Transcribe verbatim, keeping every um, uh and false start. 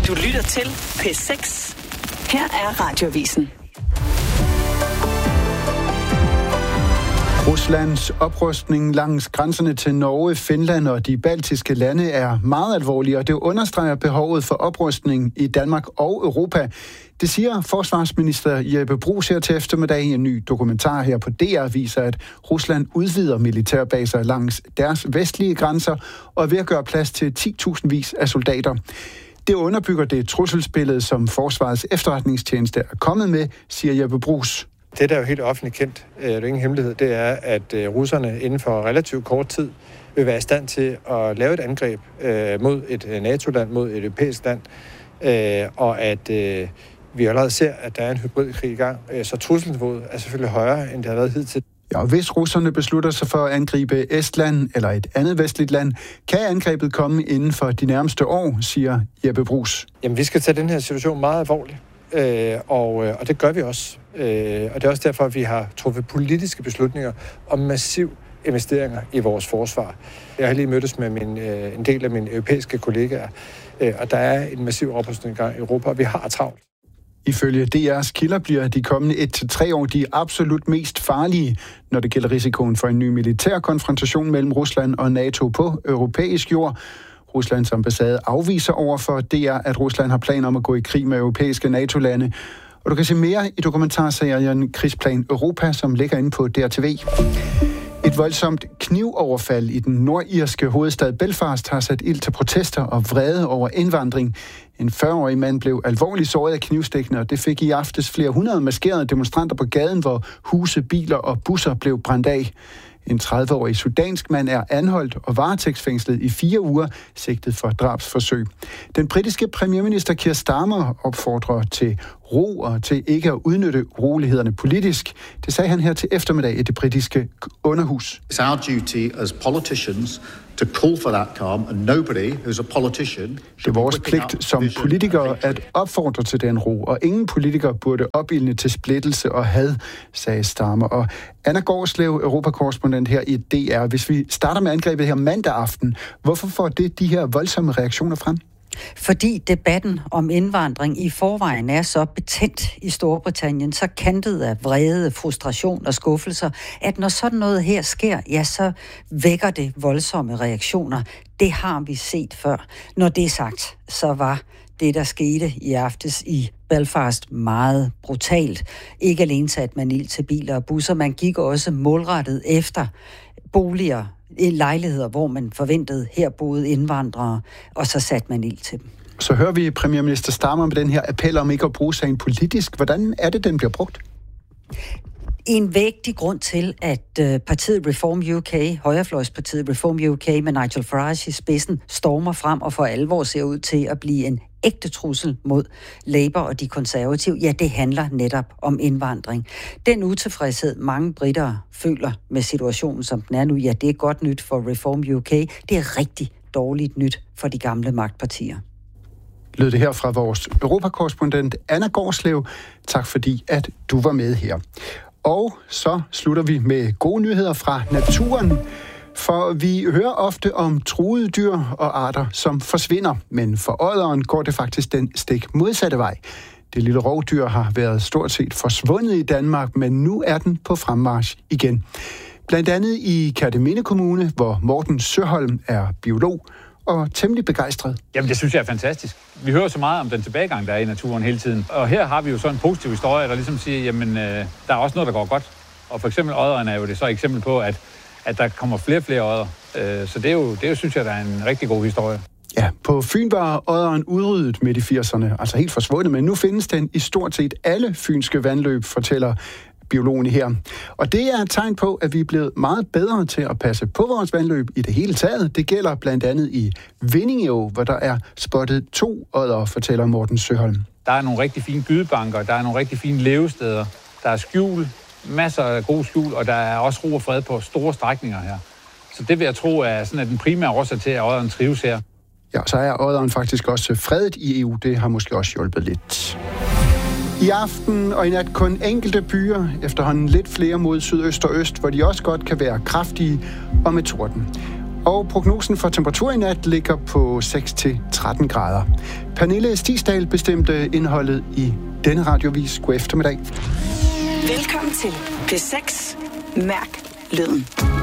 Du lytter til P seks. Her er Radioavisen. Ruslands oprustning langs grænserne til Norge, Finland og de baltiske lande er meget alvorlig, og det understreger behovet for oprustning i Danmark og Europa. Det siger forsvarsminister Jeppe Bruus her til eftermiddag. En ny dokumentar her på D R viser, at Rusland udvider militærbaser langs deres vestlige grænser og er ved at gøre plads til ti tusind vis af soldater. Det underbygger det trusselsbillede, som Forsvarets efterretningstjeneste er kommet med, siger Jeppe Bruus. Det, der er jo helt offentligt kendt, det er ingen hemmelighed, det er, at russerne inden for relativt kort tid vil være i stand til at lave et angreb mod et NATO-land, mod et europæisk land, og at vi allerede ser, at der er en hybridkrig i gang. Så trusselsniveauet er selvfølgelig højere, end det har været hidtil. Ja, og hvis russerne beslutter sig for at angribe Estland eller et andet vestligt land, kan angrebet komme inden for de nærmeste år, siger Jeppe Bruus. Jamen, vi skal tage den her situation meget alvorligt, øh, og, og det gør vi også. Øh, og det er også derfor, at vi har truffet politiske beslutninger om massiv investeringer i vores forsvar. Jeg har lige mødtes med min, øh, en del af mine europæiske kollegaer, øh, og der er en massiv oprustning i gang i Europa, og vi har travlt. Ifølge D R's kilder bliver de kommende et til tre år de absolut mest farlige, når det gælder risikoen for en ny militær konfrontation mellem Rusland og NATO på europæisk jord. Ruslands ambassade afviser over for D R, at Rusland har planer om at gå i krig med europæiske NATO-lande. Og du kan se mere i dokumentarserien Krigsplan Europa, som ligger inde på D R T V. Et voldsomt knivoverfald i den nordirske hovedstad Belfast har sat ild til protester og vrede over indvandring. En fyrre-årig mand blev alvorligt såret af knivstikkene, og det fik i aftes flere hundrede maskerede demonstranter på gaden, hvor huse, biler og busser blev brændt af. En tredive-årig sudansk mand er anholdt og varetægtsfængslet i fire uger, sigtet for drabsforsøg. Den britiske premierminister Keir Starmer opfordrer til ro og til ikke at udnytte urolighederne politisk. Det sagde han her til eftermiddag i det britiske underhus. It's our duty as politicians to call for that calm, and nobody who's a politician. Det er vores pligt som politikere at opfordre til den ro, og ingen politikere burde opildne til splittelse og had, sagde Starmer. Og Anna Gårdslev, europakorrespondent her i D R. Hvis vi starter med angrebet her mandag aften, hvorfor får det de her voldsomme reaktioner frem? Fordi debatten om indvandring i forvejen er så betændt i Storbritannien, så kantet af vrede, frustration og skuffelser, at når sådan noget her sker, ja, så vækker det voldsomme reaktioner. Det har vi set før. Når det er sagt, så var det, der skete i aftes i Belfast, meget brutalt. Ikke alene satte man ild til biler og busser, man gik også målrettet efter boliger, i lejligheder, hvor man forventede, her boede indvandrere, og så satte man ild til dem. Så hører vi premierminister Starmer med den her appel om ikke at bruge sagen politisk. Hvordan er det, den bliver brugt? En vægtig grund til, at partiet Reform U K, højrefløjspartiet Reform U K med Nigel Farage i spidsen, stormer frem og for alvor ser ud til at blive en ægte trussel mod Labour og de konservative, ja, det handler netop om indvandring. Den utilfredshed, mange britter føler med situationen, som den er nu, ja, det er godt nyt for Reform U K. Det er rigtig dårligt nyt for de gamle magtpartier. Lød det her fra vores europakorrespondent Anna Gårdslev. Tak fordi, at du var med her. Og så slutter vi med gode nyheder fra naturen. For vi hører ofte om truede dyr og arter, som forsvinder. Men for odderen går det faktisk den stik modsatte vej. Det lille rovdyr har været stort set forsvundet i Danmark, men nu er den på fremmarch igen. Blandt andet i Kerteminde Kommune, hvor Morten Søholm er biolog og temmelig begejstret. Jamen, det synes jeg er fantastisk. Vi hører så meget om den tilbagegang, der er i naturen hele tiden. Og her har vi jo så en positiv historie, der ligesom siger, jamen, øh, der er også noget, der går godt. Og for eksempel odderen er jo det så et eksempel på, at, at der kommer flere og flere odder. Øh, så det er, jo, det er jo, synes jeg, der er en rigtig god historie. Ja, på Fyn var odderen udryddet midt i firserne, altså helt forsvundet, men nu findes den i stort set alle fynske vandløb, fortæller biologen her. Og det er et tegn på, at vi er blevet meget bedre til at passe på vores vandløb i det hele taget. Det gælder blandt andet i Vindingeå, hvor der er spottet to odder, fortæller Morten Søholm. Der er nogle rigtig fine gydebanker, der er nogle rigtig fine levesteder, der er skjul, masser af gode skjul, og der er også ro og fred på store strækninger her. Så det vil jeg tro er sådan, at den primære årsag til, at odderen trives her. Ja, så er odderen faktisk også fredet i E U. Det har måske også hjulpet lidt. I aften og i nat kun enkelte byer, efterhånden lidt flere mod sydøst og øst, hvor de også godt kan være kraftige og med torden. Og prognosen for temperatur i nat ligger på seks til tretten grader. Pernille Stisdal bestemte indholdet i denne radiovis. God eftermiddag. Velkommen til P seks. Mærk lyden.